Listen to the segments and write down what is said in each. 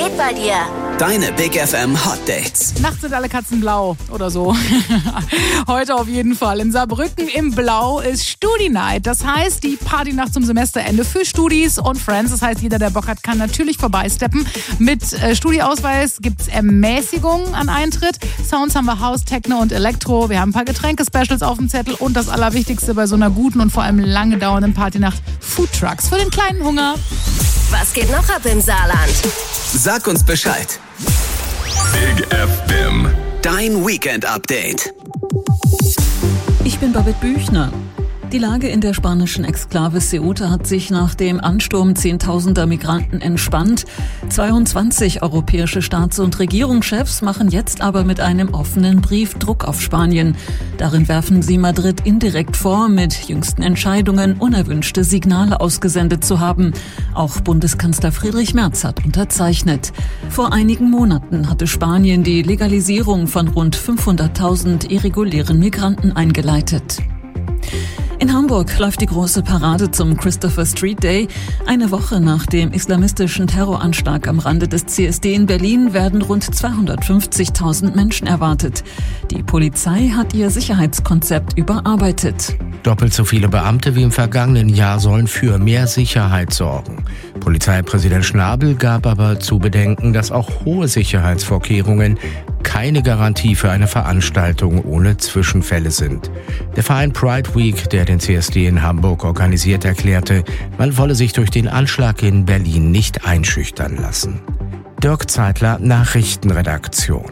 geht bei dir? Deine Big FM Hot Dates. Nachts sind alle Katzen blau oder so. Heute auf jeden Fall. In Saarbrücken im Blau ist Studi-Night. Das heißt, die Partynacht zum Semesterende für Studis und Friends. Das heißt, jeder, der Bock hat, kann natürlich vorbeisteppen. Mit Studi-Ausweis gibt's Ermäßigungen an Eintritt. Sounds haben wir House, Techno und Elektro. Wir haben ein paar Getränke-Specials auf dem Zettel. Und das Allerwichtigste bei so einer guten und vor allem lange dauernden Partynacht: Foodtrucks für den kleinen Hunger. Was geht noch ab im Saarland? Sag uns Bescheid. Big FM. Dein Weekend-Update. Ich bin Babette Büchner. Die Lage in der spanischen Exklave Ceuta hat sich nach dem Ansturm zehntausender Migranten entspannt. 22 europäische Staats- und Regierungschefs machen jetzt aber mit einem offenen Brief Druck auf Spanien. Darin werfen sie Madrid indirekt vor, mit jüngsten Entscheidungen unerwünschte Signale ausgesendet zu haben. Auch Bundeskanzler Friedrich Merz hat unterzeichnet. Vor einigen Monaten hatte Spanien die Legalisierung von rund 500.000 irregulären Migranten eingeleitet. In Hamburg läuft die große Parade zum Christopher Street Day. Eine Woche nach dem islamistischen Terroranschlag am Rande des CSD in Berlin werden rund 250.000 Menschen erwartet. Die Polizei hat ihr Sicherheitskonzept überarbeitet. Doppelt so viele Beamte wie im vergangenen Jahr sollen für mehr Sicherheit sorgen. Polizeipräsident Schnabel gab aber zu bedenken, dass auch hohe Sicherheitsvorkehrungen keine Garantie für eine Veranstaltung ohne Zwischenfälle sind. Der Verein Pride Week, der den CSD in Hamburg organisiert, erklärte, man wolle sich durch den Anschlag in Berlin nicht einschüchtern lassen. Dirk Zeitler, Nachrichtenredaktion.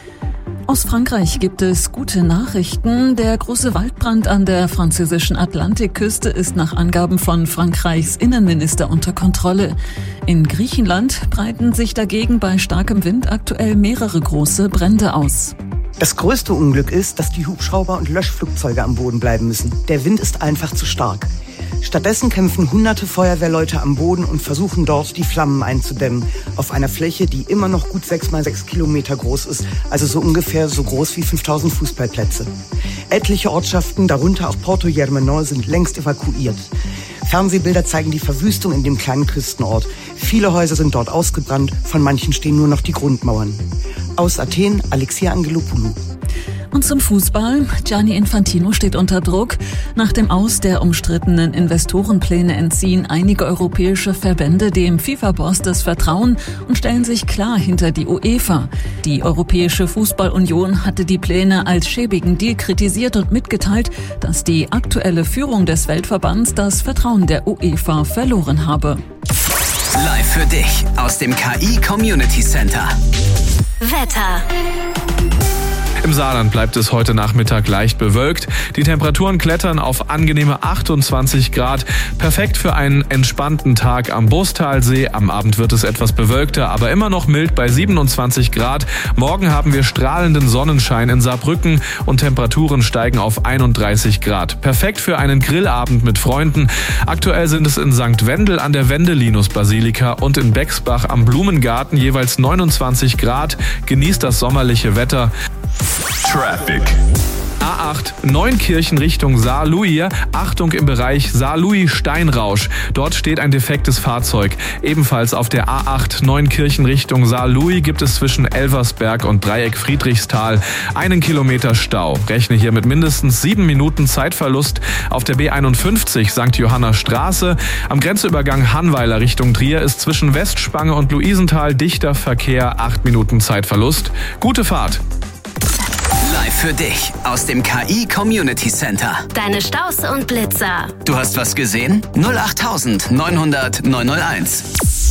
Aus Frankreich gibt es gute Nachrichten. Der große Waldbrand an der französischen Atlantikküste ist nach Angaben von Frankreichs Innenminister unter Kontrolle. In Griechenland breiten sich dagegen bei starkem Wind aktuell mehrere große Brände aus. Das größte Unglück ist, dass die Hubschrauber und Löschflugzeuge am Boden bleiben müssen. Der Wind ist einfach zu stark. Stattdessen kämpfen hunderte Feuerwehrleute am Boden und versuchen dort, die Flammen einzudämmen. Auf einer Fläche, die immer noch gut 6x6 Kilometer groß ist, also so ungefähr so groß wie 5000 Fußballplätze. Etliche Ortschaften, darunter auch Porto Germenor, sind längst evakuiert. Fernsehbilder zeigen die Verwüstung in dem kleinen Küstenort. Viele Häuser sind dort ausgebrannt, von manchen stehen nur noch die Grundmauern. Aus Athen, Alexia Angelopoulou. Und zum Fußball. Gianni Infantino steht unter Druck. Nach dem Aus der umstrittenen Investorenpläne entziehen einige europäische Verbände dem FIFA-Boss das Vertrauen und stellen sich klar hinter die UEFA. Die Europäische Fußballunion hatte die Pläne als schäbigen Deal kritisiert und mitgeteilt, dass die aktuelle Führung des Weltverbands das Vertrauen der UEFA verloren habe. Live für dich aus dem KI Community Center. Wetter. Im Saarland bleibt es heute Nachmittag leicht bewölkt. Die Temperaturen klettern auf angenehme 28 Grad. Perfekt für einen entspannten Tag am Bustalsee. Am Abend wird es etwas bewölkter, aber immer noch mild bei 27 Grad. Morgen haben wir strahlenden Sonnenschein in Saarbrücken und Temperaturen steigen auf 31 Grad. Perfekt für einen Grillabend mit Freunden. Aktuell sind es in St. Wendel an der Wendelinus-Basilika und in Bexbach am Blumengarten jeweils 29 Grad. Genießt das sommerliche Wetter. Traffic. A8 Neunkirchen Richtung Saarlouis. Achtung im Bereich Saarlouis-Steinrausch. Dort steht ein defektes Fahrzeug. Ebenfalls auf der A8 Neunkirchen Richtung Saarlouis gibt es zwischen Elversberg und Dreieck Friedrichsthal 1 Kilometer Stau. Rechne hier mit mindestens 7 Minuten Zeitverlust. Auf der B51 St. Johanna Straße am Grenzübergang Hannweiler Richtung Trier ist zwischen Westspange und Luisenthal dichter Verkehr, 8 Minuten Zeitverlust. Gute Fahrt. Live für dich aus dem KI Community Center. Deine Staus und Blitzer. Du hast was gesehen? 08900 901.